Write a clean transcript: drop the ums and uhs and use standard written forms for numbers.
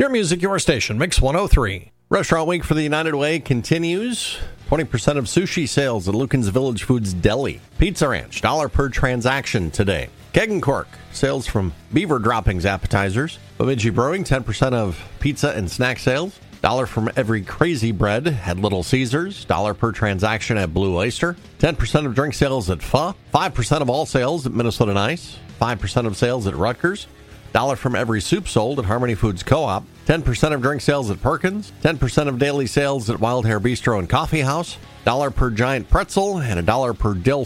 Your music, your station, Mix 103. Restaurant Week for the United Way continues. 20% of sushi sales at Lucan's Village Foods Deli. Pizza Ranch, $1 per transaction today. Keg and Cork, sales from Beaver Droppings appetizers. Bemidji Brewing, 10% of pizza and snack sales. $1 from every Crazy Bread at Little Caesars. $1 per transaction at Blue Oyster. 10% of drink sales at Pho. 5% of all sales at Minnesota Nice. 5% of sales at Rutgers. $1 from every soup sold at Harmony Foods Co-op. 10% of drink sales at Perkins. 10% of daily sales at Wild Hair Bistro and Coffee House. $1 per giant pretzel and $1 per dill